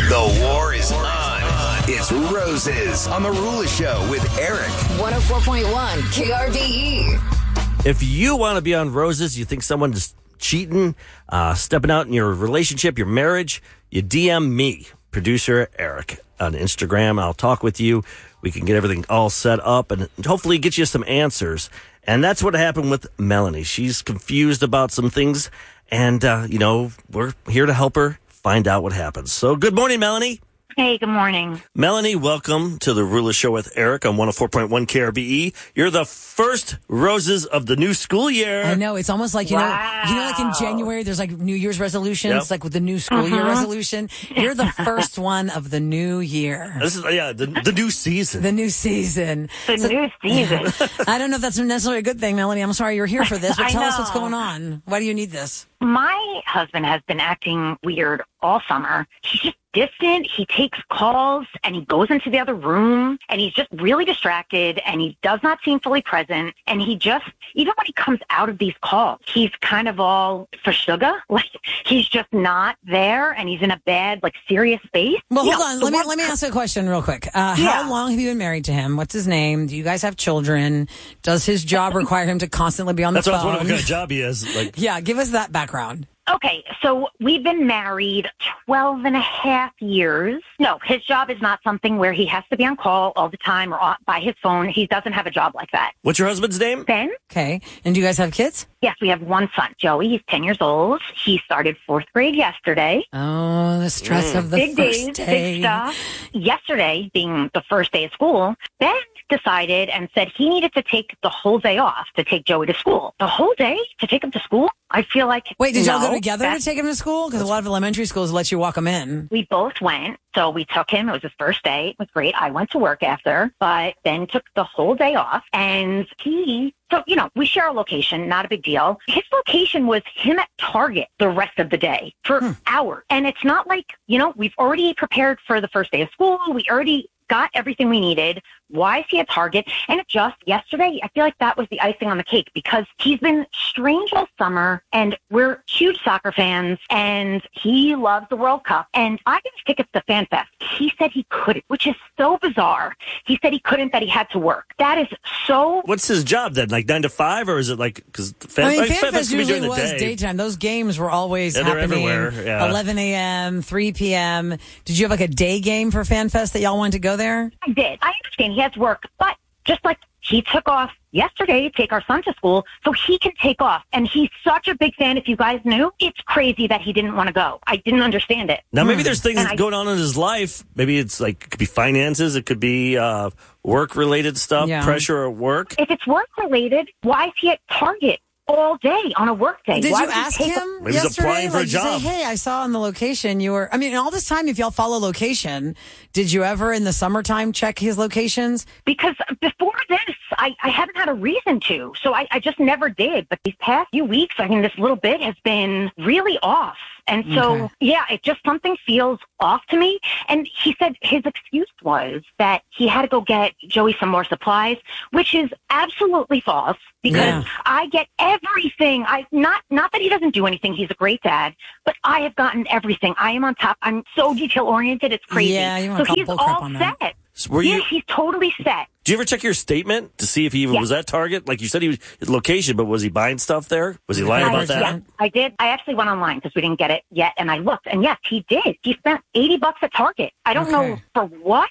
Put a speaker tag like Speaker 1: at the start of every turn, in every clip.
Speaker 1: The war is on. It's Roses on The Rula Show with Eric.
Speaker 2: 104.1 KRBE.
Speaker 3: If you want to be on Roses, you think someone's cheating, stepping out in your relationship, your marriage, you DM me, producer Eric, on Instagram. I'll talk with you. We can get everything all set up and hopefully get you some answers. And that's what happened with Melanie. She's confused about some things, and, we're here to help her find out what happens. So good morning, Melanie.
Speaker 4: Hey, good morning.
Speaker 3: Melanie, welcome to the Rula Show with Eric on 104.1 KRBE. You're the first Roses of the new school year.
Speaker 5: I know. It's almost like, like in January, there's like New Year's resolutions, like with the new school year resolution. You're the first one of the new year.
Speaker 3: This is, the new season.
Speaker 5: The new season.
Speaker 4: New season.
Speaker 5: I don't know if that's necessarily a good thing, Melanie. I'm sorry you're here for this, but tell us what's going on. Why do you need this?
Speaker 4: My husband has been acting weird all summer. He's just distant. He takes calls and he goes into the other room and he's just really distracted and he does not seem fully present. And he just, even when he comes out of these calls, he's kind of all for sugar. Like he's just not there and he's in a bad, serious space.
Speaker 5: Well, hold on. Let me ask you a question real quick. How long have you been married to him? What's his name? Do you guys have children? Does his job require him to constantly be on the phone?
Speaker 3: That's what I was wondering what kind of job he has.
Speaker 5: Yeah, give us that background.
Speaker 4: Okay, so we've been married 12 and a half years. No, his job is not something where he has to be on call all the time or by his phone. He doesn't have a job like that.
Speaker 3: What's your husband's name?
Speaker 4: Ben.
Speaker 5: Okay, and do you guys have kids?
Speaker 4: Yes, we have one son, Joey. He's 10 years old. He started 4th grade yesterday.
Speaker 5: Oh, the stress of the
Speaker 4: big
Speaker 5: first
Speaker 4: days,
Speaker 5: day.
Speaker 4: big stuff. Yesterday, being the first day of school, Ben decided and said he needed to take the whole day off to take Joey to school. The whole day to take him to school? I feel like...
Speaker 5: Wait, did y'all go together to take him to school? Because a lot of elementary schools let you walk him in.
Speaker 4: We both went. So we took him. It was his first day. It was great. I went to work after, but Ben took the whole day off. And we share a location, not a big deal. His location was him at Target the rest of the day for hours. And it's not like, we've already prepared for the first day of school. We already got everything we needed. Why is he at Target? And it just yesterday, I feel like that was the icing on the cake because he's been strange all summer and we're huge soccer fans and he loves the World Cup. And I got his tickets to Fan Fest. He said he couldn't, which is so bizarre. He said he couldn't, that he had to work. That is so...
Speaker 3: What's his job then? 9 to 5 or is it because
Speaker 5: Fan Fest usually was daytime. Those games were always happening
Speaker 3: everywhere. Yeah.
Speaker 5: 11 a.m., 3 p.m. Did you have a day game for Fan Fest that y'all wanted to go there?
Speaker 4: I did. I understand he has work, but just like he took off yesterday to take our son to school so he can take off. And he's such a big fan. If you guys knew, it's crazy that he didn't want to go. I didn't understand it.
Speaker 3: Now, maybe there's things going on in his life. Maybe it's it could be finances. It could be work-related stuff, pressure at work.
Speaker 4: If it's work-related, why is he at Target all day on a work day?
Speaker 5: Did you ask him
Speaker 3: Maybe
Speaker 5: yesterday?
Speaker 3: he's applying for a job.
Speaker 5: Say, hey, I saw on the location you were... all this time, if y'all follow location, did you ever in the summertime check his locations?
Speaker 4: Because before this, I haven't had a reason to. So I just never did. But these past few weeks, this little bit has been really off. And so, it just something feels off to me. And he said his excuse was that he had to go get Joey some more supplies, which is absolutely false because I get everything. Not that he doesn't do anything. He's a great dad, but I have gotten everything. I am on top. I'm so detail oriented. It's crazy.
Speaker 5: Yeah, you want to call
Speaker 4: he's
Speaker 5: bullcrap
Speaker 4: all
Speaker 5: on
Speaker 4: set.
Speaker 5: that.
Speaker 3: So
Speaker 4: he's totally set.
Speaker 3: Do you ever check your statement to see if he even was at Target? Like you said, he was his location, but was he buying stuff there? Was he lying about that?
Speaker 4: Yeah, I did. I actually went online because we didn't get it yet, and I looked, and yes, he did. He spent $80 at Target. I don't know for what.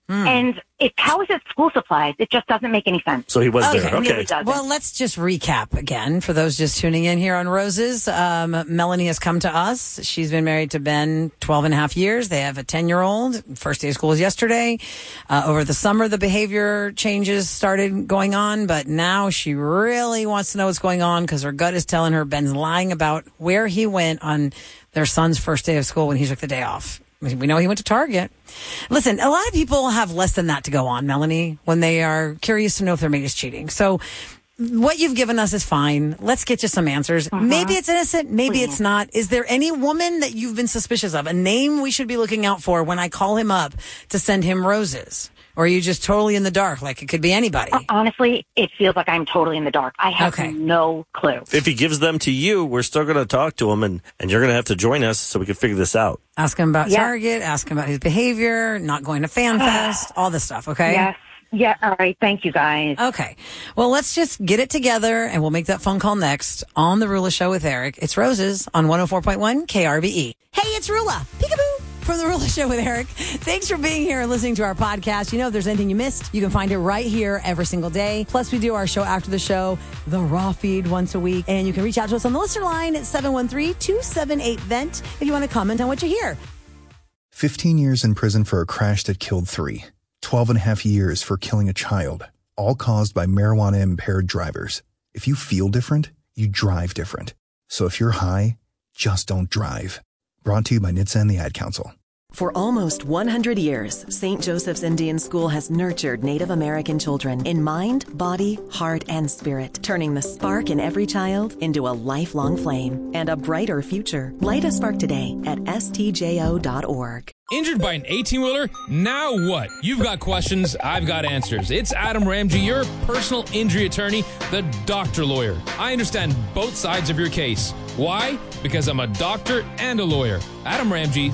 Speaker 4: And how is it school supplies? It just doesn't make any sense.
Speaker 3: So he was there. Okay.
Speaker 4: Really
Speaker 5: well, let's just recap again for those just tuning in here on Roses. Melanie has come to us. She's been married to Ben 12 and a half years. They have a 10-year-old. First day of school was yesterday. Over the summer, the behavior changes started going on, but now she really wants to know what's going on because her gut is telling her Ben's lying about where he went on their son's first day of school when he took the day off. We know he went to Target. Listen, a lot of people have less than that to go on, Melanie, when they are curious to know if their mate is cheating. So what you've given us is fine. Let's get you some answers. Maybe it's innocent. Maybe it's not. Is there any woman that you've been suspicious of? A name we should be looking out for when I call him up to send him roses? Or are you just totally in the dark? Like it could be anybody.
Speaker 4: Honestly, it feels like I'm totally in the dark. I have no clue.
Speaker 3: If he gives them to you, we're still going to talk to him, and you're going to have to join us so we can figure this out.
Speaker 5: Ask him about Target, ask him about his behavior, not going to FanFest, all this stuff, okay?
Speaker 4: Yes. Yeah, all right. Thank you, guys.
Speaker 5: Okay. Well, let's just get it together, and we'll make that phone call next on The Rula Show with Eric. It's Roses on 104.1 KRBE. Hey, it's Rula. Peekaboo. From The Rula Show with Eric. Thanks for being here and listening to our podcast. You know, if there's anything you missed, you can find it right here every single day. Plus, we do our show after the show, the Raw Feed, once a week. And you can reach out to us on the listener line at 713-278-VENT if you want to comment on what you hear.
Speaker 6: 15 years in prison for a crash that killed 3. 12 and a half years for killing a child, all caused by marijuana-impaired drivers. If you feel different, you drive different. So if you're high, just don't drive. Brought to you by NHTSA and the Ad Council.
Speaker 7: For almost 100 years, St. Joseph's Indian School has nurtured Native American children in mind, body, heart, and spirit, turning the spark in every child into a lifelong flame and a brighter future. Light a spark today at stjo.org.
Speaker 8: Injured by an 18-wheeler? Now what? You've got questions, I've got answers. It's Adam Ramsey, your personal injury attorney, the doctor lawyer. I understand both sides of your case. Why? Because I'm a doctor and a lawyer. Adam Ramsey,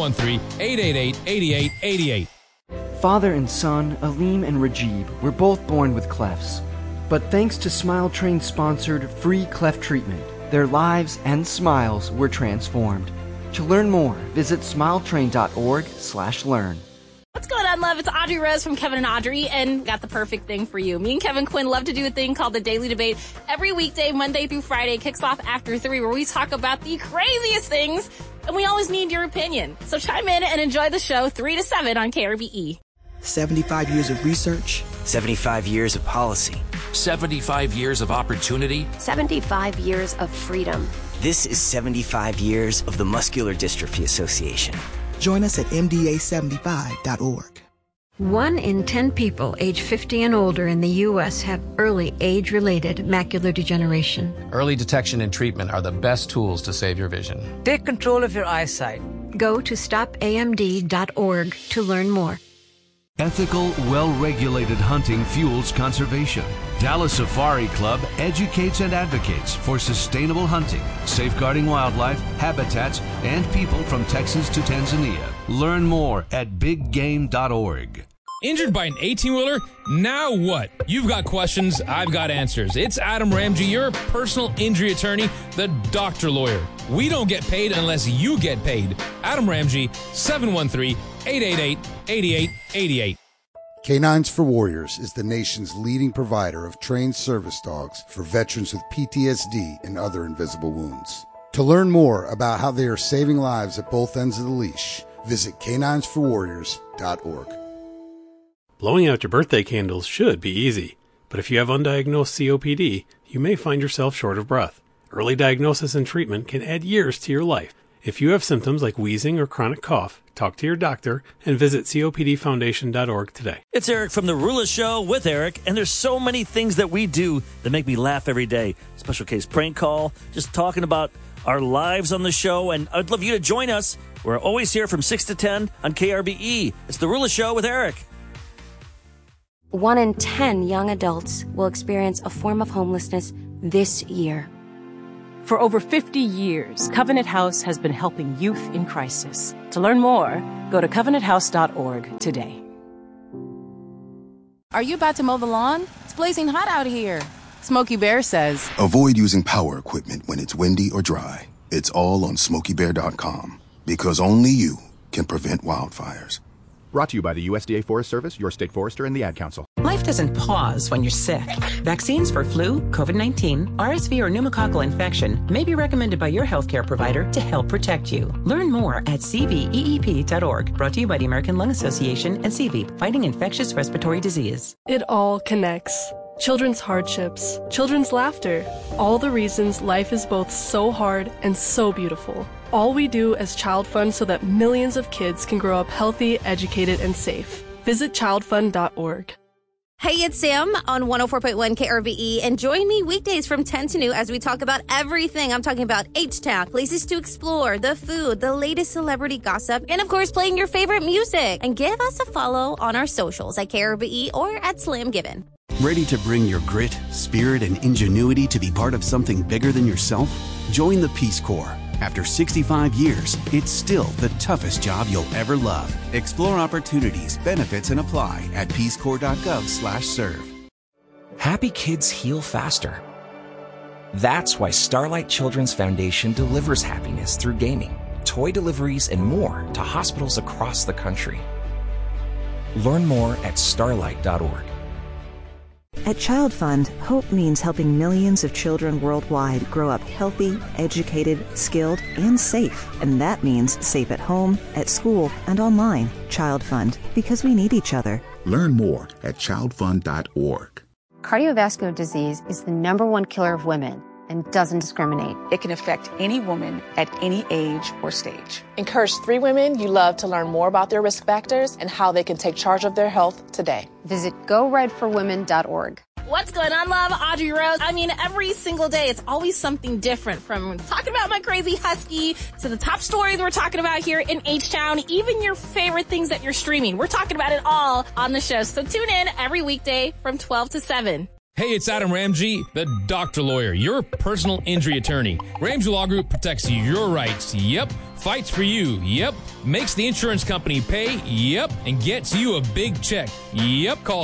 Speaker 8: 713-888-8888.
Speaker 9: Father and son, Aleem and Rajib, were both born with clefts. But thanks to Smile Train-sponsored free cleft treatment, their lives and smiles were transformed. To learn more, visit smiletrain.org/learn.
Speaker 10: What's going on, love? It's Audrey Rose from Kevin and Audrey, and got the perfect thing for you. Me and Kevin Quinn love to do a thing called the Daily Debate. Every weekday, Monday through Friday, it kicks off after 3, where we talk about the craziest things, and we always need your opinion. So chime in and enjoy the show 3 to 7 on KRBE.
Speaker 11: 75 years of research.
Speaker 12: 75 years of policy.
Speaker 13: 75 years of opportunity.
Speaker 14: 75 years of freedom.
Speaker 12: This is 75 years of the Muscular Dystrophy Association.
Speaker 11: Join us at mda75.org.
Speaker 15: 1 in 10 people age 50 and older in the U.S. have early age-related macular degeneration.
Speaker 16: Early detection and treatment are the best tools to save your vision.
Speaker 5: Take control of your eyesight.
Speaker 15: Go to stopamd.org to learn more.
Speaker 17: Ethical, well-regulated hunting fuels conservation. Dallas Safari Club educates and advocates for sustainable hunting, safeguarding wildlife, habitats, and people from Texas to Tanzania. Learn more at biggame.org.
Speaker 8: Injured by an 18-wheeler? Now what? You've got questions, I've got answers. It's Adam Ramsey, your personal injury attorney, the doctor lawyer. We don't get paid unless you get paid. Adam Ramsey, 713-888-8888.
Speaker 18: Canines for Warriors is the nation's leading provider of trained service dogs for veterans with PTSD and other invisible wounds. To learn more about how they are saving lives at both ends of the leash, visit caninesforwarriors.org.
Speaker 19: Blowing out your birthday candles should be easy, but if you have undiagnosed COPD, you may find yourself short of breath. Early diagnosis and treatment can add years to your life. If you have symptoms like wheezing or chronic cough, talk to your doctor and visit COPDfoundation.org today.
Speaker 3: It's Eric from The Rula Show with Eric, and there's so many things that we do that make me laugh every day. Special case prank call, just talking about our lives on the show, and I'd love you to join us. We're always here from 6 to 10 on KRBE. It's The Rula Show with Eric.
Speaker 14: 1 in 10 young adults will experience a form of homelessness this year.
Speaker 20: For over 50 years, Covenant House has been helping youth in crisis. To learn more, go to covenanthouse.org today.
Speaker 21: Are you about to mow the lawn? It's blazing hot out here. Smokey Bear says,
Speaker 22: avoid using power equipment when it's windy or dry. It's all on SmokeyBear.com, because only you can prevent wildfires.
Speaker 23: Brought to you by the USDA Forest Service, your state forester, and the Ad Council.
Speaker 24: Life doesn't pause when you're sick. Vaccines for flu, COVID-19, RSV, or pneumococcal infection may be recommended by your healthcare provider to help protect you. Learn more at cveep.org. Brought to you by the American Lung Association and CVEEP, fighting infectious respiratory disease.
Speaker 25: It all connects. Children's hardships, children's laughter, all the reasons life is both so hard and so beautiful. All we do as Child Fund so that millions of kids can grow up healthy, educated, and safe. Visit childfund.org.
Speaker 1: Hey, it's Sam on 104.1 KRVE, and join me weekdays from 10 to noon as we talk about everything. I'm talking about H-Town, places to explore, the food, the latest celebrity gossip, and of course, playing your favorite music. And give us a follow on our socials at KRVE or at Slam Given.
Speaker 2: Ready to bring your grit, spirit, and ingenuity to be part of something bigger than yourself? Join the Peace Corps. After 65 years, it's still the toughest job you'll ever love. Explore opportunities, benefits, and apply at peacecorps.gov/serve.
Speaker 4: Happy kids heal faster. That's why Starlight Children's Foundation delivers happiness through gaming, toy deliveries, and more to hospitals across the country. Learn more at starlight.org.
Speaker 6: At Child Fund, hope means helping millions of children worldwide grow up healthy, educated, skilled, and safe. And that means safe at home, at school, and online. Child Fund, because we need each other.
Speaker 22: Learn more at childfund.org.
Speaker 14: Cardiovascular disease is the #1 killer of women and doesn't discriminate.
Speaker 7: It can affect any woman at any age or stage.
Speaker 26: Encourage 3 women you love to learn more about their risk factors and how they can take charge of their health today.
Speaker 14: Visit GoRedForWomen.org.
Speaker 10: What's going on, love? Audrey Rose. I mean, every single day, it's always something different, from talking about my crazy husky to the top stories we're talking about here in H-Town, even your favorite things that you're streaming. We're talking about it all on the show. So tune in every weekday from 12 to 7.
Speaker 8: Hey, it's Adam Ramsey, the Doctor Lawyer, your personal injury attorney. Ramsey Law Group protects your rights. Yep. Fights for you. Yep. Makes the insurance company pay. Yep. And gets you a big check. Yep. Call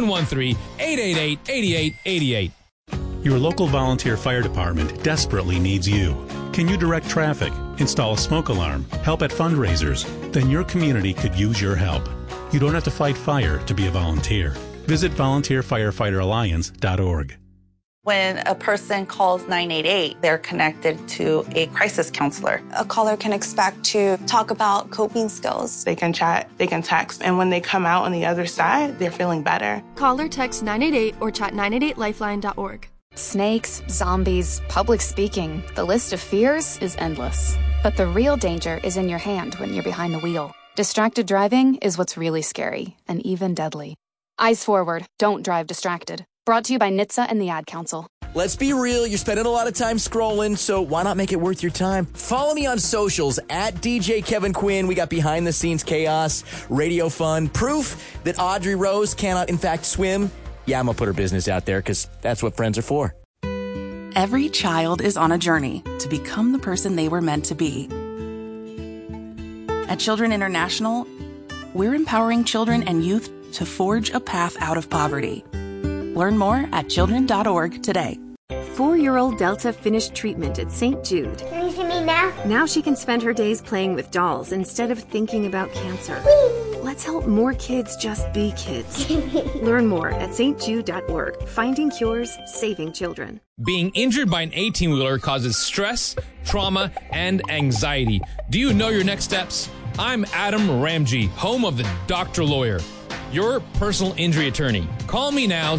Speaker 8: 713-888-8888.
Speaker 27: Your local volunteer fire department desperately needs you. Can you direct traffic, install a smoke alarm, help at fundraisers? Then your community could use your help. You don't have to fight fire to be a volunteer. Visit volunteerfirefighteralliance.org.
Speaker 28: When a person calls 988, they're connected to a crisis counselor.
Speaker 29: A caller can expect to talk about coping skills.
Speaker 30: They can chat, they can text, and when they come out on the other side, they're feeling better.
Speaker 31: Call or text 988 or chat 988lifeline.org.
Speaker 32: Snakes, zombies, public speaking. The list of fears is endless. But the real danger is in your hand when you're behind the wheel. Distracted driving is what's really scary and even deadly. Eyes forward. Don't drive distracted. Brought to you by NHTSA and the Ad Council.
Speaker 33: Let's be real. You're spending a lot of time scrolling, so why not make it worth your time? Follow me on socials at DJ Kevin Quinn. We got behind the scenes chaos, radio fun, proof that Audrey Rose cannot in fact swim. Yeah, I'm going to put her business out there because that's what friends are for.
Speaker 34: Every child is on a journey to become the person they were meant to be. At Children International, we're empowering children and youth to forge a path out of poverty. Learn more at children.org today.
Speaker 35: 4-year-old Delta finished treatment at St. Jude.
Speaker 36: Can you see me now?
Speaker 35: Now she can spend her days playing with dolls instead of thinking about cancer. Let's help more kids just be kids. Learn more at stjude.org. Finding cures, saving children.
Speaker 8: Being injured by an 18-wheeler causes stress, trauma, and anxiety. Do you know your next steps? I'm Adam Ramsey, home of the Doctor Lawyer, your personal injury attorney. Call me now,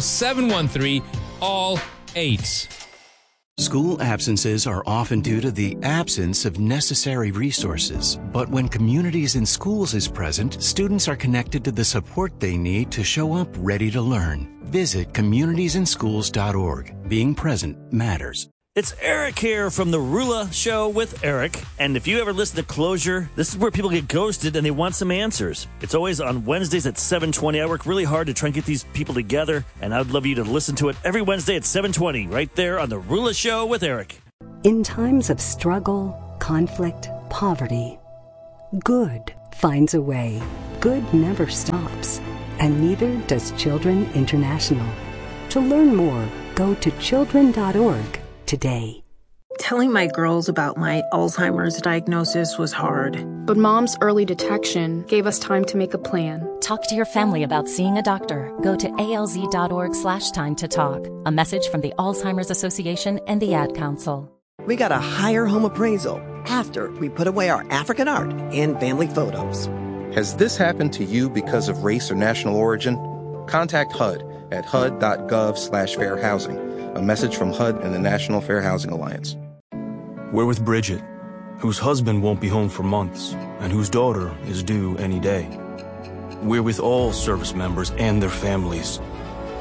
Speaker 8: 713-ALL-8.
Speaker 2: School absences are often due to the absence of necessary resources. But when Communities in Schools is present, students are connected to the support they need to show up ready to learn. Visit communitiesandschools.org. Being present matters.
Speaker 3: It's Eric here from The Rula Show with Eric. And if you ever listen to Closure, this is where people get ghosted and they want some answers. It's always on Wednesdays at 7:20. I work really hard to try and get these people together, and I'd love you to listen to it every Wednesday at 7:20, right there on The Rula Show with Eric.
Speaker 37: In times of struggle, conflict, poverty, good finds a way. Good never stops, and neither does Children International. To learn more, go to children.org. Today.
Speaker 38: Telling my girls about my Alzheimer's diagnosis was hard.
Speaker 26: But Mom's early detection gave us time to make a plan.
Speaker 39: Talk to your family about seeing a doctor. Go to alz.org/time to talk. A message from the Alzheimer's Association and the Ad Council.
Speaker 40: We got a higher home appraisal after we put away our African art and family photos.
Speaker 41: Has this happened to you because of race or national origin? Contact HUD at hud.gov/fair housing. A message from HUD and the National Fair Housing Alliance.
Speaker 42: We're with Bridget, whose husband won't be home for months and whose daughter is due any day. We're with all service members and their families.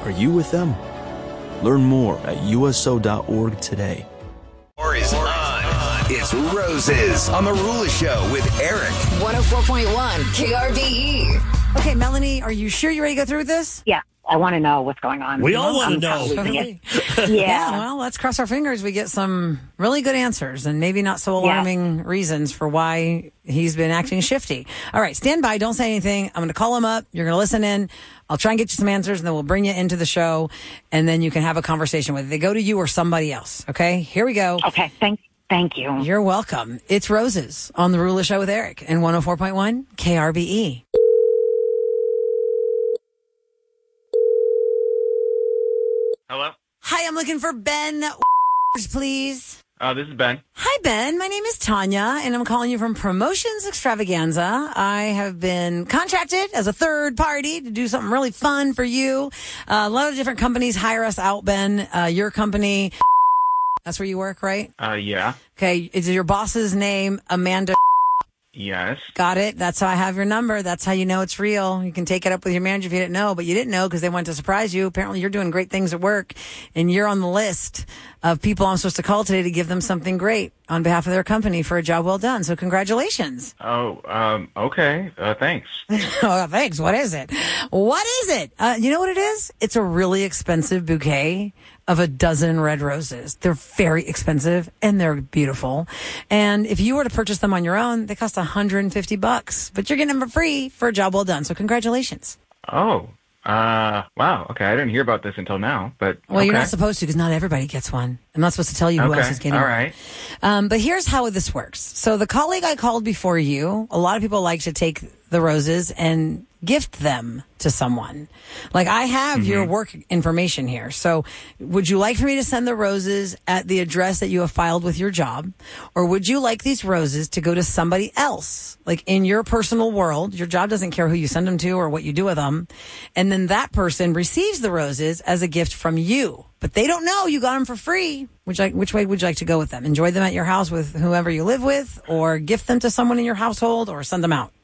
Speaker 42: Are you with them? Learn more at USO.org today.
Speaker 1: Or is on. It's Roses on The Rula Show with Eric.
Speaker 4: 104.1 KRBE.
Speaker 5: Okay, Melanie, are you sure you're ready to go through with this?
Speaker 6: Yeah. I want to know what's going on.
Speaker 3: We all want to know.
Speaker 6: Yeah.
Speaker 5: Well, let's cross our fingers. We get some really good answers and maybe not so alarming reasons for why he's been acting shifty. All right, stand by. Don't say anything. I'm going to call him up. You're going to listen in. I'll try and get you some answers, and then we'll bring you into the show, and then you can have a conversation with it. They go to you or somebody else. Okay, here we go.
Speaker 6: Okay, thank you.
Speaker 5: You're welcome. It's Roses on The Rula Show with Eric and 104.1 KRBE.
Speaker 7: Hello?
Speaker 5: Hi, I'm looking for Ben, please.
Speaker 7: This is Ben.
Speaker 5: Hi, Ben. My name is Tanya, and I'm calling you from Promotions Extravaganza. I have been contracted as a third party to do something really fun for you. A lot of different companies hire us out, Ben. Your company, that's where you work, right?
Speaker 7: Yeah.
Speaker 5: Okay. Is your boss's name Amanda?
Speaker 7: Yes.
Speaker 5: Got it. That's how I have your number. That's how you know it's real. You can take it up with your manager if you didn't know, but you didn't know because they wanted to surprise you. Apparently you're doing great things at work, and you're on the list of people I'm supposed to call today to give them something great on behalf of their company for a job well done. So congratulations.
Speaker 7: Oh, okay. Thanks.
Speaker 5: Oh, thanks. What is it? What is it? You know what it is? It's a really expensive bouquet of a dozen red roses. They're very expensive and they're beautiful. And if you were to purchase them on your own, they cost $150, but you're getting them for free for a job well done. So congratulations.
Speaker 7: Oh, wow. Okay. I didn't hear about this until now, but
Speaker 5: well,
Speaker 7: okay.
Speaker 5: You're not supposed to because not everybody gets one. I'm not supposed to tell you who else is getting
Speaker 7: all
Speaker 5: one.
Speaker 7: right.
Speaker 5: But here's how this works. So the colleague I called before you, a lot of people like to take the roses and gift them to someone. Like I have your work information here. So would you like for me to send the roses at the address that you have filed with your job? Or would you like these roses to go to somebody else? Like in your personal world, your job doesn't care who you send them to or what you do with them. And then that person receives the roses as a gift from you. But they don't know you got them for free. Which way would you like to go with them? Enjoy them at your house with whoever you live with, or gift them to someone in your household, or send them out?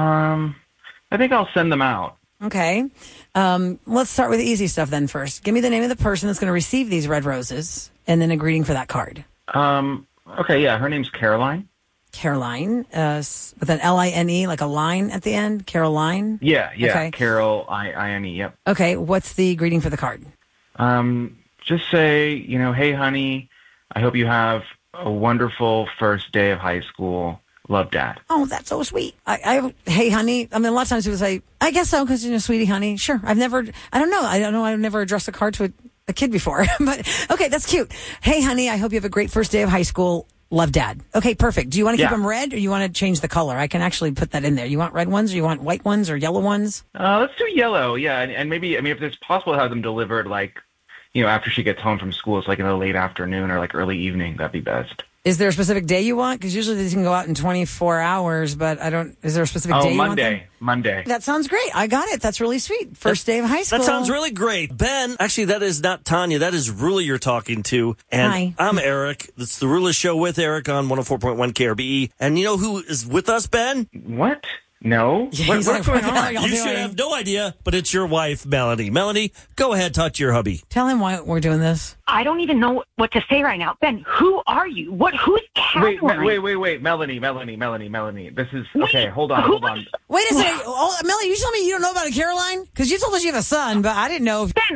Speaker 7: I think I'll send them out.
Speaker 5: Okay. Let's start with the easy stuff then first. Give me the name of the person that's going to receive these red roses, and then a greeting for that card.
Speaker 7: Okay, yeah, her name's Caroline.
Speaker 5: Caroline, with an L-I-N-E, like a line at the end? Caroline?
Speaker 7: Yeah,
Speaker 5: okay.
Speaker 7: Carol, I-N-E, yep.
Speaker 5: Okay, what's the greeting for the card?
Speaker 7: Just say, hey, honey, I hope you have a wonderful first day of high school. Love, Dad.
Speaker 5: Oh, that's so sweet. Hey, honey. I mean, a lot of times people say, I guess so, because, sweetie, honey. Sure. I've never addressed a card to a kid before. But, okay, that's cute. Hey, honey, I hope you have a great first day of high school. Love, Dad. Okay, perfect. Do you want to keep them red, or you want to change the color? I can actually put that in there. You want red ones, or you want white ones, or yellow ones?
Speaker 7: Let's do yellow, yeah. And maybe, if it's possible to have them delivered, after she gets home from school, it's in the late afternoon or early evening, that'd be best.
Speaker 5: Is there a specific day you want? Because usually these can go out in 24 hours, but is there a specific day you want them?
Speaker 7: Monday.
Speaker 5: That sounds great. I got it. That's really sweet. First day of high school.
Speaker 3: That sounds really great. Ben, actually, that is not Tanya. That is Rula you're talking to. And
Speaker 5: hi.
Speaker 3: I'm Eric. It's the Rula Show with Eric on 104.1 KRBE. And you know who is with us, Ben?
Speaker 7: What? No.
Speaker 5: Yeah,
Speaker 7: what's going on?
Speaker 3: You should have no idea, but it's your wife, Melanie. Melanie, go ahead, talk to your hubby.
Speaker 5: Tell him why we're doing this.
Speaker 6: I don't even know what to say right now. Ben, who are you? Who's Caroline?
Speaker 7: Wait. Melanie. This is, okay, hold on.
Speaker 5: Wait a second. Melanie, you tell me you don't know about a Caroline? Because you told us you have a son, but I didn't know.
Speaker 6: Ben,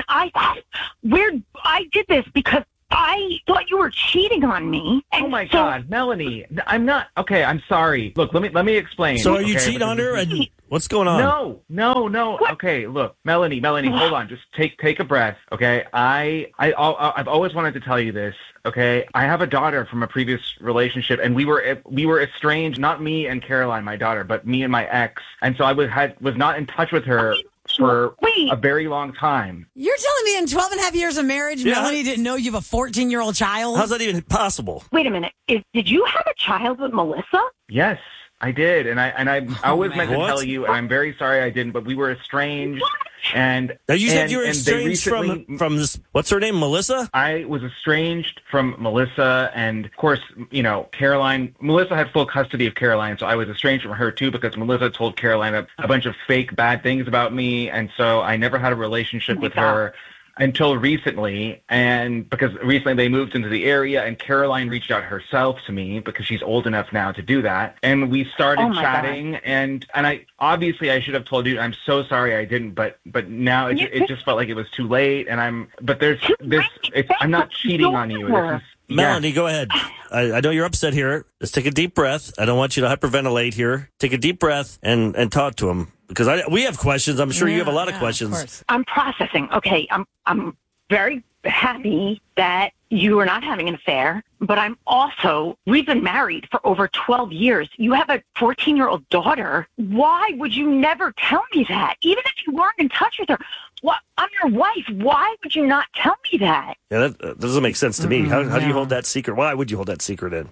Speaker 6: I did this because I thought you were cheating on me.
Speaker 7: Oh my God, Melanie! I'm not. Okay, I'm sorry. Look, let me explain.
Speaker 3: So are you cheating on her? And what's going on?
Speaker 7: No. What? Okay, look, Melanie, hold on. Just take a breath. Okay, I've always wanted to tell you this. Okay, I have a daughter from a previous relationship, and we were estranged. Not me and Caroline, my daughter, but me and my ex. And so I was not in touch with her for a very long time.
Speaker 5: You're telling me in 12 and a half years of marriage, Melanie didn't know you have a 14-year-old child?
Speaker 3: How's that even possible?
Speaker 6: Wait a minute. Did you have a child with Melissa?
Speaker 7: Yes, I did. And I always meant to tell you, and I'm very sorry I didn't, but we were estranged. And
Speaker 3: now you said you were estranged from this, what's her name, Melissa?
Speaker 7: I was estranged from Melissa, and of course, Melissa had full custody of Caroline, so I was estranged from her too because Melissa told Caroline a bunch of fake bad things about me, and so I never had a relationship with her until recently, and because recently they moved into the area, and Caroline reached out herself to me because she's old enough now to do that, and we started chatting, and I obviously I should have told you. I'm so sorry I didn't, but now it just felt like it was too late, and I'm not cheating on you. This is,
Speaker 3: Melanie, go ahead. I know you're upset here. Just take a deep breath. I don't want you to hyperventilate here. Take a deep breath and talk to him, because we have questions. I'm sure you have a lot of questions.
Speaker 6: I'm processing. Okay, I'm very happy that you are not having an affair, but we've been married for over 12 years. You have a 14-year-old daughter. Why would you never tell me that? Even if you weren't in touch with her. What? I'm your wife. Why would you not tell me that?
Speaker 3: Yeah, that doesn't make sense to me. How do you hold that secret? Why would you hold that secret in?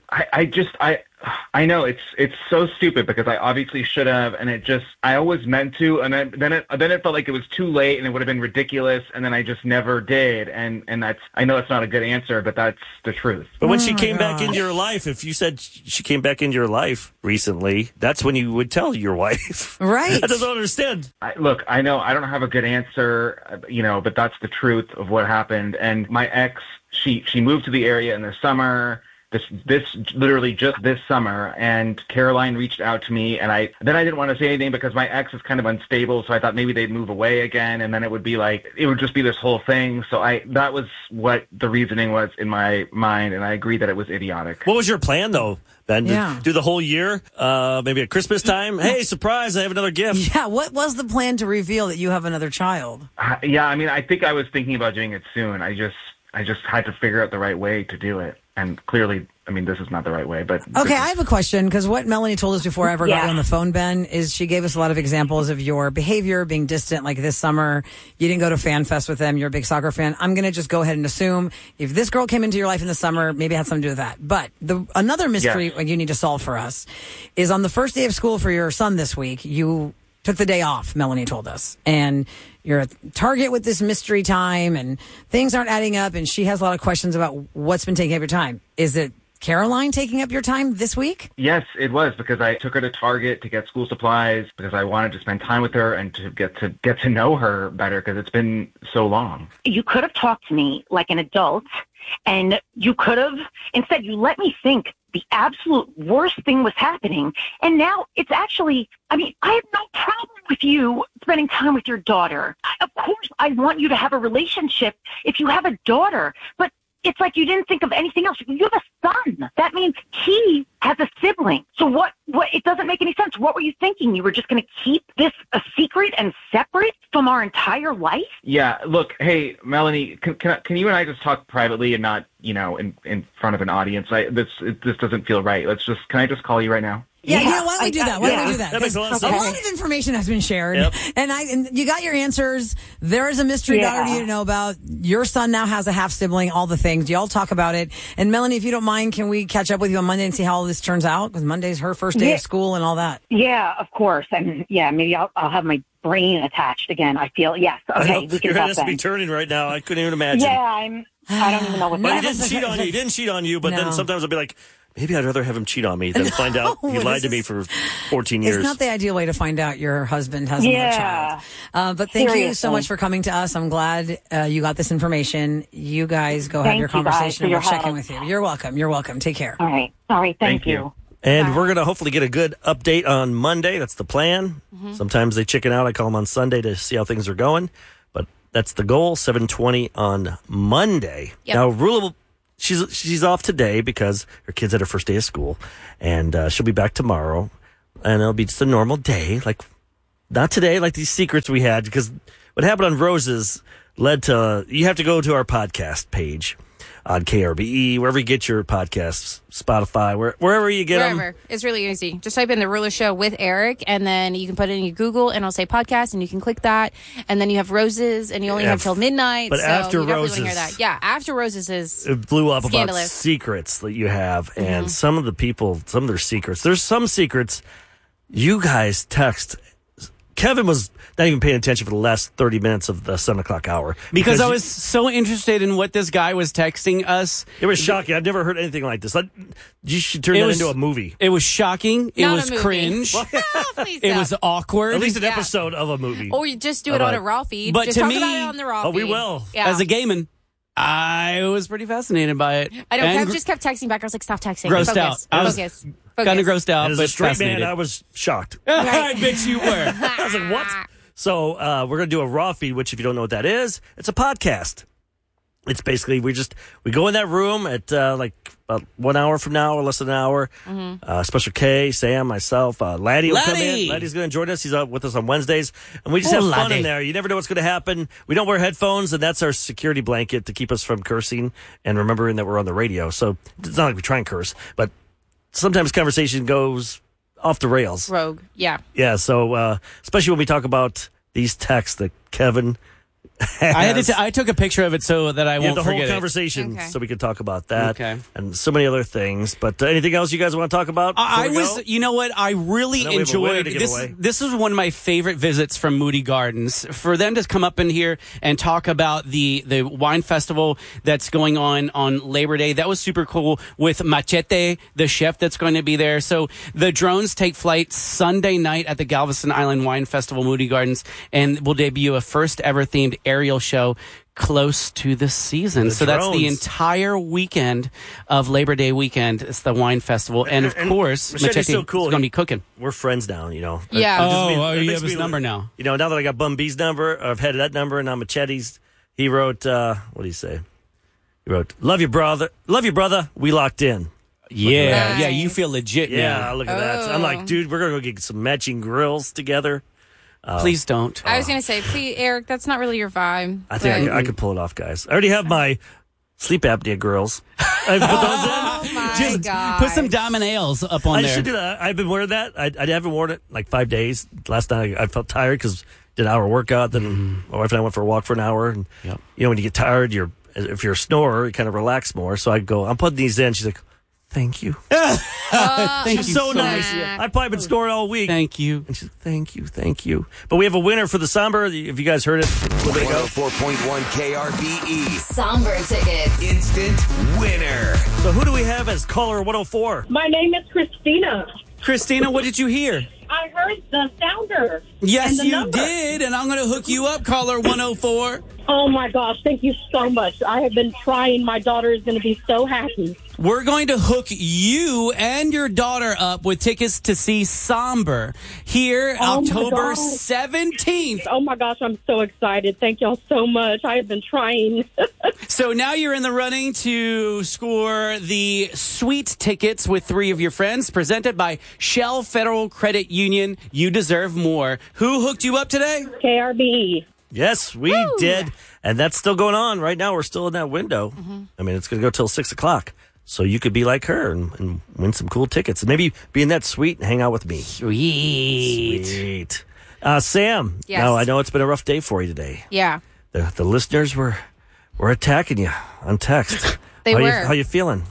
Speaker 7: I know it's so stupid, because I obviously should have, and I always meant to, and then it felt like it was too late, and it would have been ridiculous, and then I just never did, and I know it's not a good answer, but that's the truth.
Speaker 3: But when she came back into your life, if you said she came back into your life recently, that's when you would tell your wife,
Speaker 5: right?
Speaker 3: I don't understand.
Speaker 7: Look, I know I don't have a good answer, but that's the truth of what happened. And my ex, she moved to the area in the summer. This literally just this summer, and Caroline reached out to me, and I didn't want to say anything because my ex is kind of unstable, so I thought maybe they'd move away again, and then it would just be this whole thing. So that was what the reasoning was in my mind, and I agree that it was idiotic.
Speaker 3: What was your plan, though, Ben? Do the whole year, maybe at Christmas time? Hey, surprise, I have another gift.
Speaker 5: Yeah, what was the plan to reveal that you have another child?
Speaker 7: I think I was thinking about doing it soon. I just had to figure out the right way to do it. And clearly, this is not the right way. But
Speaker 5: okay, I have a question, because what Melanie told us before I ever got you on the phone, Ben, is she gave us a lot of examples of your behavior being distant. Like this summer, you didn't go to Fan Fest with them. You're a big soccer fan. I'm going to just go ahead and assume if this girl came into your life in the summer, maybe it had something to do with that. But another mystery you need to solve for us is on the first day of school for your son this week, you took the day off, Melanie told us. And you're at Target with this mystery time, and things aren't adding up, and she has a lot of questions about what's been taking up your time. Is it Caroline taking up your time this week?
Speaker 7: Yes, it was, because I took her to Target to get school supplies, because I wanted to spend time with her and to get to know her better, because it's been so long.
Speaker 6: You could have talked to me like an adult, and you could have, instead you let me think the absolute worst thing was happening. And now it's actually, I have no problem with you spending time with your daughter. Of course, I want you to have a relationship if you have a daughter, but it's like you didn't think of anything else. You have a son. That means he has a sibling. So what, it doesn't make any sense. What were you thinking? You were just going to keep this a secret and separate from our entire life?
Speaker 7: Yeah, look, hey, Melanie, can you and I just talk privately and not, in front of an audience? This doesn't feel right. Can I just call you right now?
Speaker 5: Yeah, why don't we do that? Why don't we do that?
Speaker 3: That makes a lot of
Speaker 5: A
Speaker 3: sense.
Speaker 5: lot of information has been shared, and you got your answers. There is a mystery daughter you didn't know about. Your son now has a half sibling. All the things y'all talk about it. And Melanie, if you don't mind, can we catch up with you on Monday and see how all this turns out? Because Monday's her first day of school and all that.
Speaker 6: Yeah, of course. And maybe I'll have my brain attached again. I feel we can.
Speaker 3: Your head has to be turning right now. I couldn't even imagine.
Speaker 6: Yeah, I don't even know what.
Speaker 3: But he didn't cheat on you. But then sometimes I'll be like, maybe I'd rather have him cheat on me than find out he lied to me for 14 years.
Speaker 5: It's not the ideal way to find out your husband has another child. But thank you so much for coming to us. I'm glad you got this information. You guys go have your conversation, and we'll check in with you. You're welcome. You're welcome. Take care.
Speaker 6: All right. Thank you.
Speaker 3: And we're going to hopefully get a good update on Monday. That's the plan. Sometimes they chicken out. I call them on Sunday to see how things are going. But that's the goal, 7:20 on Monday.
Speaker 9: Yep.
Speaker 3: Now, Rule, she's off today because her kid's at her first day of school. And she'll be back tomorrow. And it'll be just a normal day. Not today, like these secrets we had. Because what happened on Roses led to, you have to go to our podcast page on KRBE, wherever you get your podcasts, Spotify, wherever you get them.
Speaker 9: It's really easy. Just type in The Ruler Show with Eric, and then you can put it in your Google, and it'll say podcast, and you can click that. And then you have Roses, and you only have till midnight.
Speaker 3: But
Speaker 9: so
Speaker 3: after
Speaker 9: you definitely
Speaker 3: Roses,
Speaker 9: want to hear that. Yeah, after Roses is
Speaker 3: it blew up
Speaker 9: scandalous.
Speaker 3: about secrets that you have, and some of the people, some of their secrets. There's some secrets you guys text Kevin was not even paying attention for the last 30 minutes of the 7 o'clock hour.
Speaker 10: Because I was so interested in what this guy was texting us.
Speaker 3: It was shocking. I've never heard anything like this. You should turn that into a movie.
Speaker 10: It was shocking. It
Speaker 9: Not
Speaker 10: was
Speaker 9: a movie.
Speaker 10: cringe.
Speaker 9: Please
Speaker 10: It
Speaker 9: stop.
Speaker 10: was awkward.
Speaker 3: At least an episode of a movie.
Speaker 9: Or you just do it on a Raw feed.
Speaker 10: But
Speaker 9: just
Speaker 10: to
Speaker 9: talk
Speaker 10: me-
Speaker 9: about it on the Raw feed.
Speaker 3: Oh, we will.
Speaker 9: Yeah.
Speaker 10: As a gay man, I was pretty fascinated by it.
Speaker 9: I know.
Speaker 10: And
Speaker 9: Kev just kept texting back. I was like, stop texting.
Speaker 10: grossed
Speaker 9: Focus.
Speaker 10: out. I was
Speaker 9: Focus.
Speaker 10: kind of grossed out,
Speaker 3: And as
Speaker 10: but
Speaker 3: a straight
Speaker 10: fascinated.
Speaker 3: man, I was shocked.
Speaker 10: I bet you were.
Speaker 3: I was like, what? So we're going to do a Raw feed, which if you don't know what that is, it's a podcast. It's basically, we go in that room at about 1 hour from now or less than an hour. Special K, Sam, myself, Laddie will come in. Laddie's going to join us. He's with us on Wednesdays. And we just have fun in there. You never know what's going to happen. We don't wear headphones, and that's our security blanket to keep us from cursing and remembering that we're on the radio. So it's not like we try and curse, but sometimes conversation goes off the rails.
Speaker 9: Rogue. Yeah.
Speaker 3: Yeah, so especially when we talk about these texts that Kevin has.
Speaker 10: I took a picture of it so that I won't
Speaker 3: the
Speaker 10: forget
Speaker 3: whole
Speaker 10: it.
Speaker 3: conversation, so we could talk about that.
Speaker 10: Okay.
Speaker 3: And so many other things. But anything else you guys want to talk about?
Speaker 10: You know what? I really
Speaker 3: I know we have a winner
Speaker 10: enjoyed
Speaker 3: to give
Speaker 10: this.
Speaker 3: away.
Speaker 10: This was one of my favorite visits from Moody Gardens. For them to come up in here and talk about the wine festival that's going on Labor Day, that was super cool. With Machete, the chef that's going to be there. So the drones take flight Sunday night at the Galveston Island Wine Festival, Moody Gardens, and will debut a first ever themed aerial show close to the season. So that's the entire weekend of Labor Day weekend. It's the wine festival. And of course, Machete's
Speaker 3: so cool.
Speaker 10: going to be cooking.
Speaker 3: We're friends now, you know.
Speaker 10: Yeah.
Speaker 3: It
Speaker 10: You
Speaker 3: makes
Speaker 10: have his number now.
Speaker 3: You know, now that I got Bum B's number, I've had that number, and now Machete's. He wrote, what did he say? He wrote, love you, brother, we locked in.
Speaker 10: Yeah, yeah, you feel legit now.
Speaker 3: Yeah, look at that. I'm like, dude, we're going to go get some matching grills together.
Speaker 10: Please don't.
Speaker 9: I was going to say, please, Eric, that's not really your vibe.
Speaker 3: I think I could pull it off, guys. I already have my sleep apnea grills. I put those in.
Speaker 9: My God.
Speaker 10: Put some diamond ales up on
Speaker 3: I
Speaker 10: there.
Speaker 3: should do that. I've been wearing that. I haven't worn it in like 5 days. Last night I felt tired because did an hour workout. Then my wife and I went for a walk for an hour. And you know, when you get tired, if you're a snorer, you kind of relax more. So I go, I'm putting these in. She's like, thank you.
Speaker 10: Thank
Speaker 3: She's
Speaker 10: you
Speaker 3: so
Speaker 10: so
Speaker 3: nice.
Speaker 10: much.
Speaker 3: I've probably been snoring all week.
Speaker 10: Thank you.
Speaker 3: And she's like, thank you. But we have a winner for the Somber. If you guys heard it a little bit ago.
Speaker 1: 104.1 KRBE.
Speaker 4: Somber tickets.
Speaker 1: Instant winner.
Speaker 3: So who do we have as caller 104?
Speaker 11: My name is Christina.
Speaker 10: Christina, what did you hear?
Speaker 11: I heard the sounder.
Speaker 10: Yes,
Speaker 11: and the
Speaker 10: you
Speaker 11: number.
Speaker 10: did, and I'm going to hook you up, caller 104.
Speaker 11: Oh, my gosh. Thank you so much. I have been trying. My daughter is going to be so happy.
Speaker 10: We're going to hook you and your daughter up with tickets to see Somber here October 17th.
Speaker 11: Oh, my gosh. I'm so excited. Thank y'all so much. I have been trying.
Speaker 10: So now you're in the running to score the sweet tickets with 3 of your friends, presented by Shell Federal Credit Union. You deserve more. Who hooked you up today?
Speaker 11: KRBE.
Speaker 3: Yes, we did. And that's still going on. Right now, we're still in that window. I mean, it's going to go till 6 o'clock. So you could be like her and win some cool tickets. And maybe be in that suite and hang out with me. Sweet. Sam,
Speaker 9: Yes.
Speaker 3: now I know it's been a rough day for you today.
Speaker 9: Yeah.
Speaker 3: The listeners were attacking you on text.
Speaker 9: They were.
Speaker 3: How you feeling?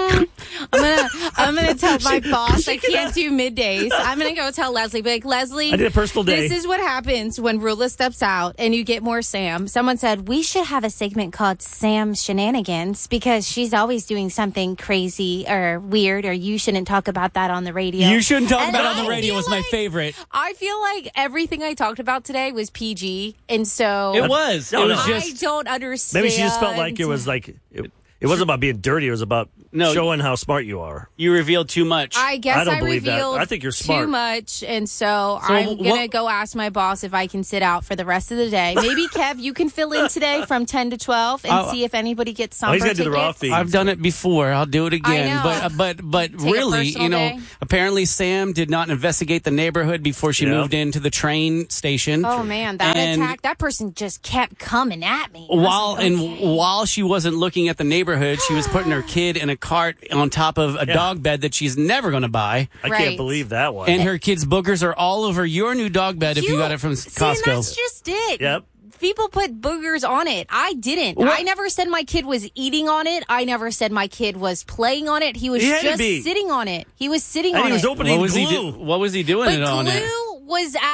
Speaker 9: I'm gonna tell my boss I can't do middays. I'm gonna go tell Leslie, be like, Leslie,
Speaker 3: I did a personal day.
Speaker 9: This is what happens when Rula steps out and you get more Sam. Someone said we should have a segment called Sam Shenanigans because she's always doing something crazy or weird, or you shouldn't talk about that on the radio.
Speaker 10: You shouldn't talk
Speaker 9: And
Speaker 10: about it on
Speaker 9: I
Speaker 10: the radio
Speaker 9: feel
Speaker 10: was my favorite.
Speaker 9: I feel like everything I talked about today was PG, and so
Speaker 10: It was. It was
Speaker 9: I
Speaker 10: just.
Speaker 9: don't understand.
Speaker 3: Maybe she just felt like it was like it wasn't about being dirty. It was about showing how smart you are.
Speaker 10: You revealed too much.
Speaker 9: I guess
Speaker 3: I don't
Speaker 9: I
Speaker 3: believe that.
Speaker 9: revealed
Speaker 3: I think you're smart.
Speaker 9: too much, and so I'm going to go ask my boss if I can sit out for the rest of the day. Maybe, Kev, you can fill in today from 10 to 12 and see if anybody gets Somber
Speaker 3: he's gotta do the raw
Speaker 9: tickets.
Speaker 3: feed.
Speaker 10: I've done it before. I'll do it again.
Speaker 9: I know.
Speaker 10: But
Speaker 9: Take a
Speaker 10: really,
Speaker 9: personal day.
Speaker 10: apparently Sam did not investigate the neighborhood before she moved into the train station.
Speaker 9: Oh, man, that
Speaker 10: And
Speaker 9: attack, that person just kept coming at me. I was
Speaker 10: While
Speaker 9: like, okay.
Speaker 10: while she wasn't looking at the neighborhood, she was putting her kid in a cart on top of a dog bed that she's never going to buy.
Speaker 3: I
Speaker 9: Right.
Speaker 3: can't believe that one.
Speaker 10: And her kid's boogers are all over your new dog bed if you got it from
Speaker 9: See,
Speaker 10: Costco.
Speaker 9: and that's just it.
Speaker 3: Yep.
Speaker 9: People put boogers on it. I didn't.
Speaker 10: What?
Speaker 9: I never said my kid was eating on it. I never said my kid was playing on it. He was
Speaker 3: He had to
Speaker 9: just
Speaker 3: be.
Speaker 9: sitting on it. He was sitting
Speaker 3: And
Speaker 9: on
Speaker 3: he was
Speaker 9: it.
Speaker 3: opening glue.
Speaker 10: What was he doing
Speaker 9: But
Speaker 10: it on it?
Speaker 9: glue was at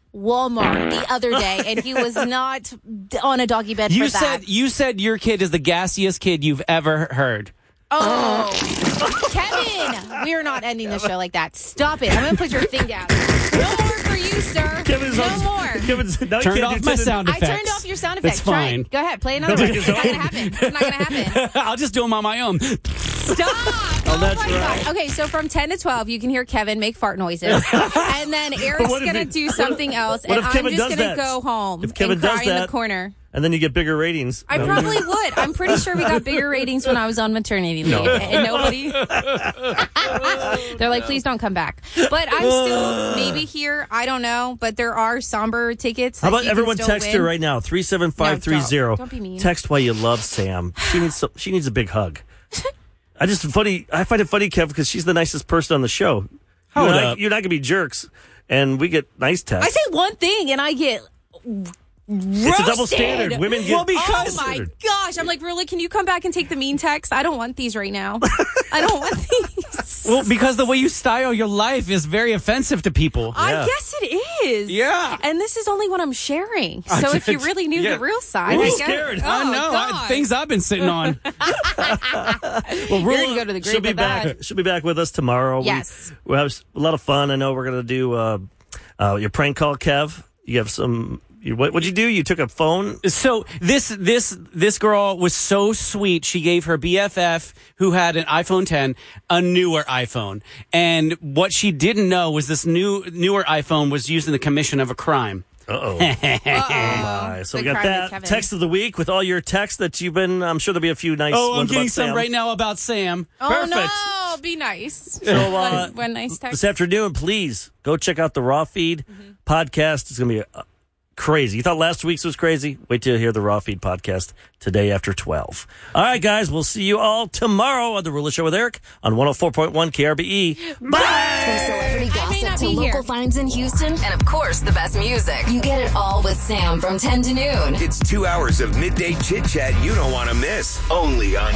Speaker 9: Walmart the other day, and he was not on a doggy bed
Speaker 10: You
Speaker 9: for that.
Speaker 10: you said your kid is the gassiest kid you've ever heard.
Speaker 9: Oh, Kevin, we are not ending the show like that. Stop it. I'm going to put your thing down. No more for you, sir. No more.
Speaker 10: Turned off my sound effects.
Speaker 9: I turned off your sound effects.
Speaker 10: That's fine.
Speaker 9: Try it. Go ahead. Play another one. It's not going to happen. It's not going to happen.
Speaker 10: I'll just do them on my own.
Speaker 9: Stop.
Speaker 3: Oh, that's
Speaker 9: my
Speaker 3: right.
Speaker 9: God. Okay, so from 10 to 12, you can hear Kevin make fart noises. And then Eric's going to do something else. And I'm just going to go home
Speaker 3: if Kevin
Speaker 9: and cry
Speaker 3: does
Speaker 9: in
Speaker 3: that,
Speaker 9: the corner.
Speaker 3: And then you get bigger ratings.
Speaker 9: I probably would. I'm pretty sure we got bigger ratings when I was on maternity leave.
Speaker 3: No.
Speaker 9: And nobody... They're like, please don't come back. But I'm still maybe here. I don't know. But there are somber tickets.
Speaker 3: How about everyone text her right now? 37530.
Speaker 9: No, don't be mean.
Speaker 3: Text why you love Sam. She needs a big hug. I find it funny, Kev, because she's the nicest person on the show.
Speaker 10: Hold up.
Speaker 3: You're not going to be jerks. And we get nice texts.
Speaker 9: I say one thing and I get...
Speaker 3: It's a double standard. Women get
Speaker 9: oh my gosh. I'm like, really? Can you come back and take the mean text? I don't want these right now. I don't want these.
Speaker 10: Well, because the way you style your life is very offensive to people.
Speaker 9: I guess it is.
Speaker 10: Yeah.
Speaker 9: And this is only what I'm sharing. So if you really knew the real side,
Speaker 10: We'll
Speaker 9: I
Speaker 10: be
Speaker 9: guess.
Speaker 10: scared.
Speaker 9: Oh,
Speaker 10: I know.
Speaker 9: God.
Speaker 10: Things I've been sitting on.
Speaker 3: Well,
Speaker 9: You're gonna go to the grave
Speaker 3: she'll be
Speaker 9: with
Speaker 3: back.
Speaker 9: that.
Speaker 3: She'll be back with us tomorrow.
Speaker 9: Yes.
Speaker 3: We'll have a lot of fun. I know we're going to do your prank call, Kev. You have some... What'd you do? You took a phone?
Speaker 10: So this girl was so sweet. She gave her BFF, who had an iPhone 10, a newer iPhone. And what she didn't know was this newer iPhone was used in the commission of a crime.
Speaker 3: Uh-oh. My. So we got that text of the week with all your texts that you've been... I'm sure there'll be a few nice ones
Speaker 10: I'm getting
Speaker 3: about
Speaker 10: some
Speaker 3: Sam.
Speaker 10: right now about Sam.
Speaker 9: Oh,
Speaker 3: Perfect.
Speaker 9: no. Be nice.
Speaker 3: So,
Speaker 9: one nice text.
Speaker 3: This afternoon, please go check out the Raw Feed podcast. It's going to be crazy. You thought last week's was crazy? Wait till you hear the Raw Feed podcast today after 12. All right, guys. We'll see you all tomorrow on The Ruler Show with Eric on 104.1 KRBE. Bye!
Speaker 4: From celebrity gossip to local finds in Houston, and of course, the best music. You get it all with Sam from 10 to noon.
Speaker 1: It's 2 hours of midday chit-chat you don't want to miss. Only on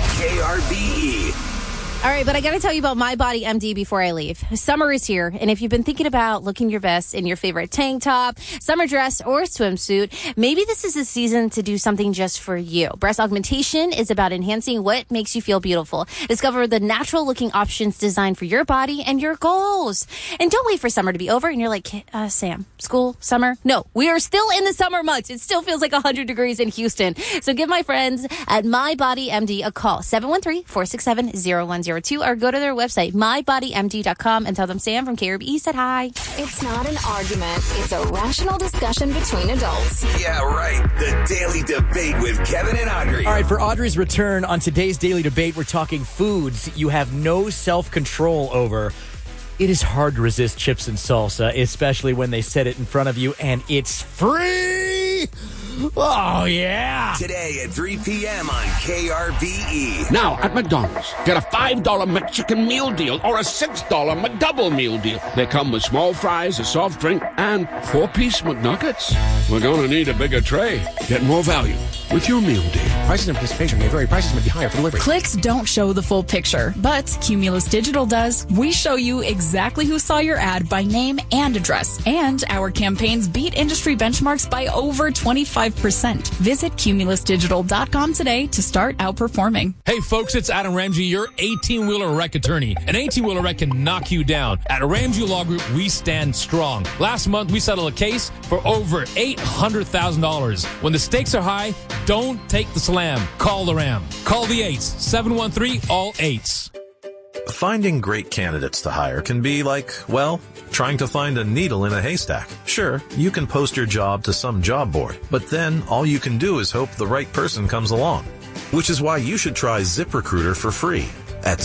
Speaker 1: KRBE.
Speaker 9: All right, but I got to tell you about My Body MD before I leave. Summer is here, and if you've been thinking about looking your best in your favorite tank top, summer dress, or swimsuit, maybe this is the season to do something just for you. Breast augmentation is about enhancing what makes you feel beautiful. Discover the natural-looking options designed for your body and your goals. And don't wait for summer to be over, and you're like, Sam, school, summer? No, we are still in the summer months. It still feels like 100 degrees in Houston. So give my friends at My Body MD a call, 713-467-0102. Or go to their website, mybodymd.com, and tell them Sam from KRBE said hi.
Speaker 4: It's not an argument. It's a rational discussion between adults.
Speaker 1: Yeah, right. The Daily Debate with Kevin and Audrey.
Speaker 12: All right, for Audrey's return on today's Daily Debate, we're talking foods you have no self-control over. It is hard to resist chips and salsa, especially when they set it in front of you and it's free. Oh, yeah.
Speaker 1: Today at 3 p.m. on KRBE.
Speaker 13: Now, at McDonald's, get a $5 McChicken meal deal or a $6 McDouble meal deal. They come with small fries, a soft drink, and 4-piece McNuggets. We're going to need a bigger tray. Get more value with your meal deal.
Speaker 14: Prices and participation may vary. Prices may be higher for delivery.
Speaker 15: Clicks don't show the full picture, but Cumulus Digital does. We show you exactly who saw your ad by name and address. And our campaigns beat industry benchmarks by over 25%. Visit cumulusdigital.com today to start outperforming.
Speaker 8: Hey folks, it's Adam Ramsey, your 18-wheeler wreck attorney. An 18-wheeler wreck can knock you down. At Ramsey Law Group, we stand strong. Last month, we settled a case for over $800,000. When the stakes are high, don't take the slam. Call the Ram. Call the 8s, 713-ALL-8s.
Speaker 16: Finding great candidates to hire can be like, well, trying to find a needle in a haystack. Sure, you can post your job to some job board, but then all you can do is hope the right person comes along. Which is why you should try ZipRecruiter for free at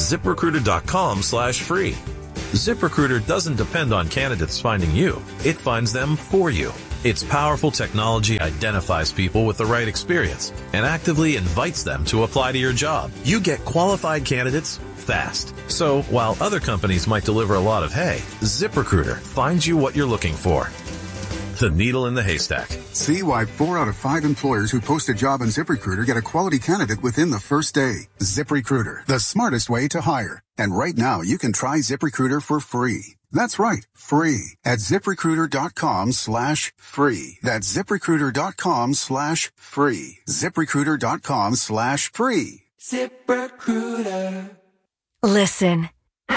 Speaker 16: ZipRecruiter.com/free. ZipRecruiter doesn't depend on candidates finding you. It finds them for you. Its powerful technology identifies people with the right experience and actively invites them to apply to your job. You get qualified candidates fast. So while other companies might deliver a lot of hay, ZipRecruiter finds you what you're looking for. The needle in the haystack.
Speaker 17: See why 4 out of 5 employers who post a job on ZipRecruiter get a quality candidate within the first day. ZipRecruiter, the smartest way to hire. And right now, you can try ZipRecruiter for free. That's right, free at ZipRecruiter.com/free. That's ZipRecruiter.com/free. ZipRecruiter.com/free.
Speaker 2: ZipRecruiter. Listen.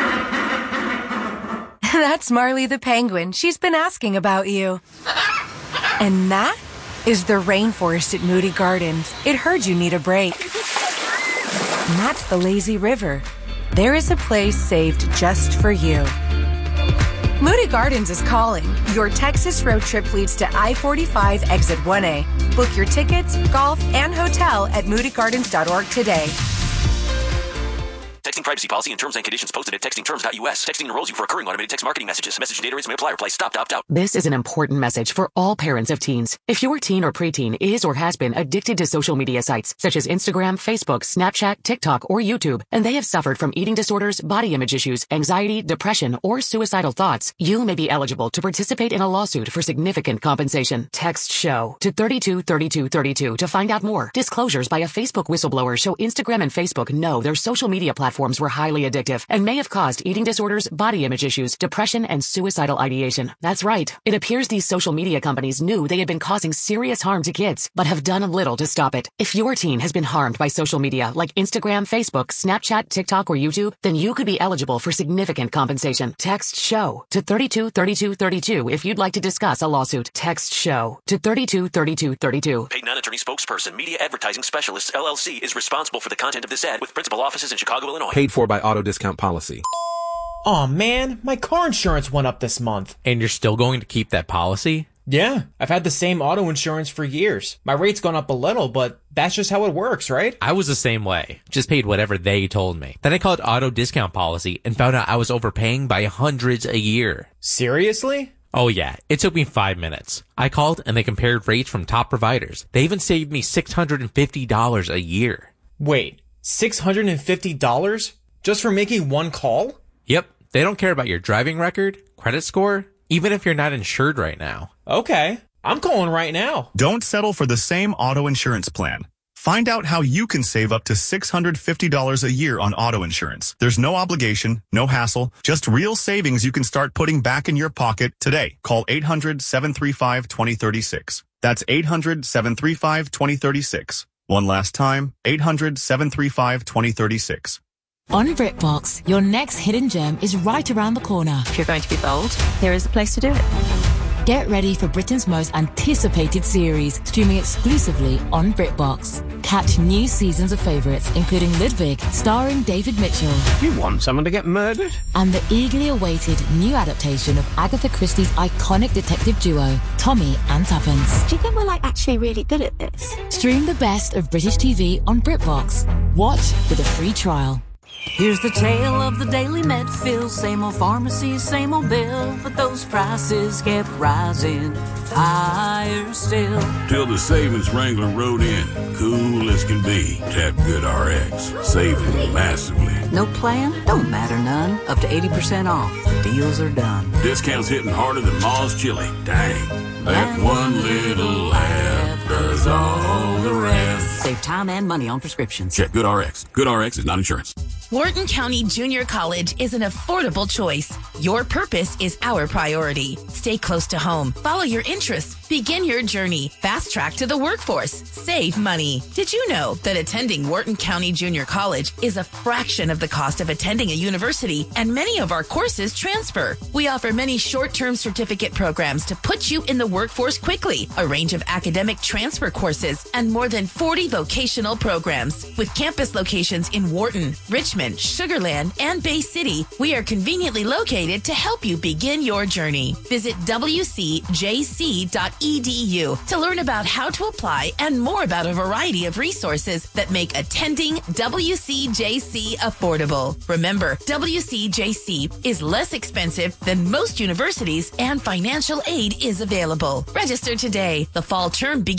Speaker 2: That's Marley the penguin. She's been asking about you. And that is the rainforest at Moody Gardens. It heard you need a break. And that's the lazy river. There is a place saved just for you. Moody Gardens is calling. Your Texas road trip leads to I-45 Exit 1A. Book your tickets, golf, and hotel at moodygardens.org today.
Speaker 18: Texting privacy policy and terms and conditions posted at textingterms.us. Texting enrolls you for recurring automated text marketing messages. Message and data rates may apply. Reply stop to opt out.
Speaker 19: This is an important message for all parents of teens. If your teen or preteen is or has been addicted to social media sites such as Instagram, Facebook, Snapchat, TikTok, or YouTube, and they have suffered from eating disorders, body image issues, anxiety, depression, or suicidal thoughts, you may be eligible to participate in a lawsuit for significant compensation. Text SHOW to 323232 to find out more. Disclosures by a Facebook whistleblower show Instagram and Facebook know their social media platforms were highly addictive and may have caused eating disorders, body image issues, depression, and suicidal ideation. That's right. It appears these social media companies knew they had been causing serious harm to kids, but have done little to stop it. If your teen has been harmed by social media like Instagram, Facebook, Snapchat, TikTok, or YouTube, then you could be eligible for significant compensation. Text SHOW to 323232 if you'd like to discuss a lawsuit. Text SHOW to 323232.
Speaker 18: Paid non-attorney spokesperson, Media Advertising Specialists, LLC, is responsible for the content of this ad with principal offices in Chicago, Illinois.
Speaker 20: Paid for by Auto Discount Policy.
Speaker 12: Aw, man, my car insurance went up this month.
Speaker 21: And you're still going to keep that policy?
Speaker 12: Yeah, I've had the same auto insurance for years. My rate's gone up a little, but that's just how it works, right?
Speaker 21: I was the same way. Just paid whatever they told me. Then I called Auto Discount Policy and found out I was overpaying by hundreds a year.
Speaker 12: Seriously?
Speaker 21: Oh yeah, it took me 5 minutes. I called and they compared rates from top providers. They even saved me $650 a year.
Speaker 12: Wait, $650 just for making one call?
Speaker 21: Yep, they don't care about your driving record, credit score, even if you're not insured right now.
Speaker 12: Okay, I'm calling right now.
Speaker 22: Don't settle for the same auto insurance plan. Find out how you can save up to $650 a year on auto insurance. There's no obligation, no hassle, just real savings you can start putting back in your pocket today. Call 800-735-2036. That's 800-735-2036. One last time, 800-735-2036.
Speaker 23: On BritBox, your next hidden gem is right around the corner.
Speaker 24: If you're going to be bold, here is the place to do it.
Speaker 23: Get ready for Britain's most anticipated series, streaming exclusively on BritBox. Catch new seasons of favourites, including Ludwig, starring David Mitchell.
Speaker 1: You want someone to get murdered?
Speaker 23: And the eagerly awaited new adaptation of Agatha Christie's iconic detective duo, Tommy and Tuppence.
Speaker 24: Do you think we're actually really good at this?
Speaker 23: Stream the best of British TV on BritBox. Watch with a free trial.
Speaker 25: Here's the tale of the Daily Medfill. Same old pharmacy, same old bill, but those prices kept rising higher still.
Speaker 26: Till the savings wrangler rode in, cool as can be. Tap GoodRx, saving massively.
Speaker 25: No plan? Don't matter none. Up to 80% off. The deals are done.
Speaker 26: Discounts hitting harder than Ma's chili. Dang, that one little app does all the rest.
Speaker 25: Save time and money on prescriptions.
Speaker 26: Check GoodRx. GoodRx is not insurance.
Speaker 27: Wharton County Junior College is an affordable choice. Your purpose is our priority. Stay close to home. Follow your interests. Begin your journey. Fast track to the workforce. Save money. Did you know that attending Wharton County Junior College is a fraction of the cost of attending a university, and many of our courses transfer? We offer many short-term certificate programs to put you in the workforce quickly, a range of academic transfer courses, and more than 40 vocational programs. With campus locations in Wharton, Richmond, Sugar Land, and Bay City, we are conveniently located to help you begin your journey. Visit wcjc.edu to learn about how to apply and more about a variety of resources that make attending WCJC affordable. Remember, WCJC is less expensive than most universities and financial aid is available. Register today. The fall term begins